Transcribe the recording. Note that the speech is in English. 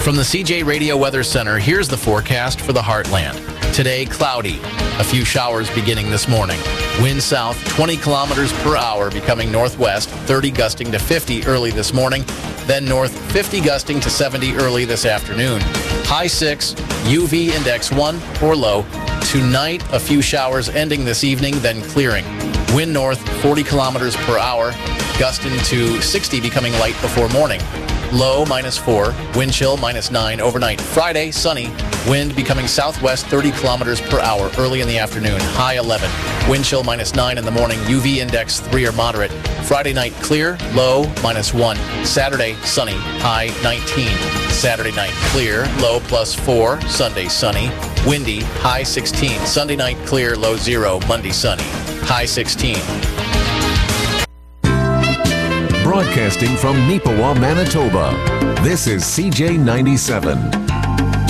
From the CJ Radio Weather Center, here's the forecast for the Heartland. Today, cloudy. A few showers beginning this morning. Wind south 20 kilometers per hour, becoming northwest 30 gusting to 50 early this morning. Then north 50 gusting to 70 early this afternoon. High 6, UV index 1 or low. Tonight, a few showers ending this evening, then clearing. Wind north 40 kilometers per hour, gusting to 60, becoming light before morning. Low -4, wind chill -9 overnight. Friday, sunny, wind becoming southwest 30 kilometers per hour early in the afternoon. High 11, wind chill -9 in the morning. UV index 3 or moderate. Friday night clear, low -1. Saturday, sunny, high 19. Saturday night clear, low +4. Sunday sunny, windy, high 16. Sunday night clear, low 0. Monday sunny, high 16. Broadcasting from Neepawa, Manitoba, this is CJ 97.